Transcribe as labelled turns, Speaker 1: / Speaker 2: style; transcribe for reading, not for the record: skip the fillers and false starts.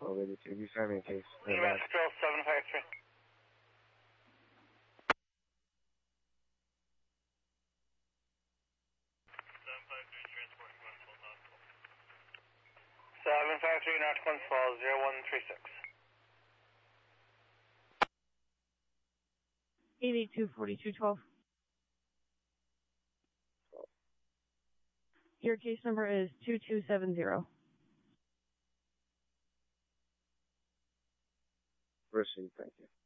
Speaker 1: 1282. You send me a case.
Speaker 2: Mass Control 753. 753 North Glens Falls, 0136.
Speaker 3: 882-4212. Your case number is 2270.
Speaker 1: Received, thank you.